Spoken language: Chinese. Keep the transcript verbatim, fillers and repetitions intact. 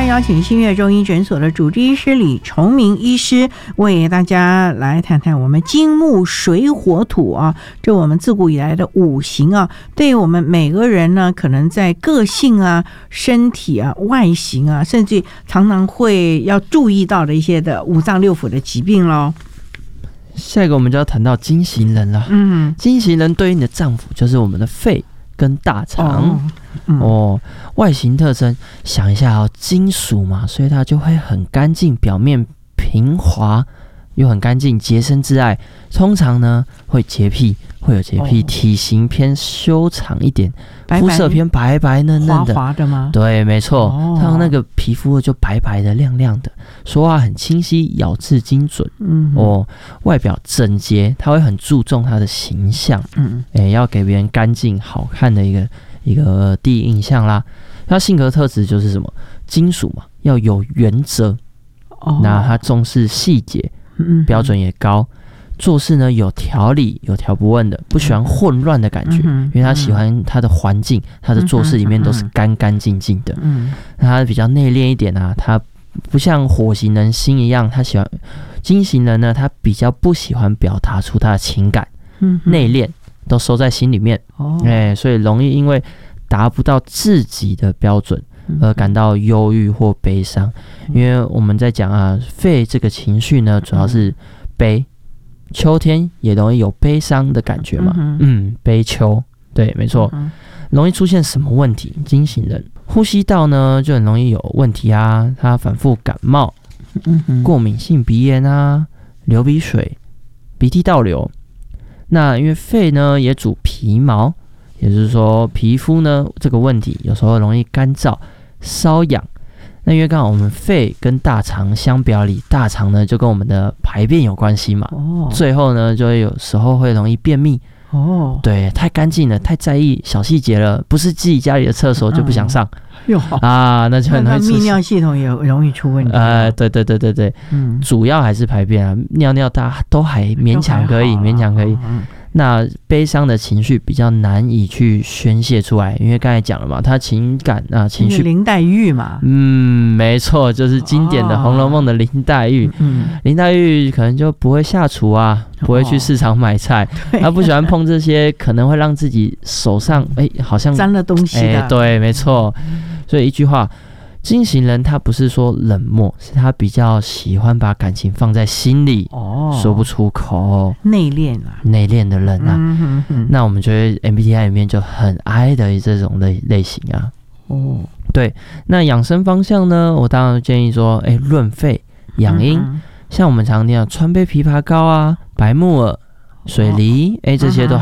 邀请新月中医诊所的主治医师李崇明医师为大家来谈谈我们金木水火土啊，这我们自古以来的五行啊，对我们每个人呢，可能在个性啊、身体啊、外形啊，甚至常常会要注意到的一些的五脏六腑的疾病咯。 下一个我们就要谈到金型人了。嗯，金型人对应的脏腑就是我们的肺跟大肠。哦，嗯哦，外形特征想一下哦，金属嘛，所以它就会很干净，表面平滑又很干净，洁身自爱。通常呢会洁癖，会有洁癖，哦，体型偏修长一点，肤色偏白白嫩嫩的， 滑滑的吗？ 对，没错，哦，它那个皮肤就白白的、亮亮的，说话很清晰，咬字精准。嗯，哦，外表整洁，他会很注重他的形象，嗯，哎，要给别人干净、好看的一个一个第一印象啦。他性格特质就是什么？金属嘛，要有原则，哦，那他重视细节，嗯，标准也高。做事呢有条理，有条不紊的，不喜欢混乱的感觉，嗯，因为他喜欢他的环境，他的做事里面都是干干净净的。嗯，那他比较内敛一点啊，他不像火型人心一样，他喜欢金型人呢，他比较不喜欢表达出他的情感，嗯，内敛都收在心里面。哦，哎，所以容易因为达不到自己的标准而感到忧郁或悲伤。因为我们在讲啊，肺这个情绪呢，主要是悲。秋天也容易有悲伤的感觉嘛，嗯, 嗯，悲秋，对，没错，嗯，容易出现什么问题？金型人呼吸道呢就很容易有问题啊，他反复感冒，嗯，过敏性鼻炎啊，流鼻水，鼻涕倒流。那因为肺呢也主皮毛，也就是说皮肤呢这个问题有时候容易干燥、瘙痒。那因为刚好我们肺跟大肠相表里，大肠呢就跟我们的排便有关系嘛，哦，最后呢就会有时候会容易便秘。哦，对，太干净了，太在意小细节了，不是自己家里的厕所就不想上，嗯，啊，那就很容易出泌尿系统也容易出问题。 呃，对对对对对，嗯，主要还是排便啊，尿尿大家都还勉强可以，勉强可以。嗯，那悲伤的情绪比较难以去宣泄出来，因为刚才讲了嘛，他情感啊情绪， 林黛玉嘛， 嗯，没错，就是经典的《红楼梦》的林黛玉。嗯，林黛玉可能就不会下厨啊，不会去市场买菜，哦，她不喜欢碰这些可能会让自己手上哎好像沾了东西的。 哎，对，没错。所以一句话，金型人他不是说冷漠，是他比较喜欢把感情放在心里，哦，说不出口， 内敛啊， 内敛的人啊。嗯哼哼，那我们觉得 M B T I 里面就很 I 的这种类类型啊。哦，对，那养生方向呢，我当然建议说，哎，润肺养阴，嗯，像我们常听到川贝枇杷膏啊、白木耳、水梨，哎，这些都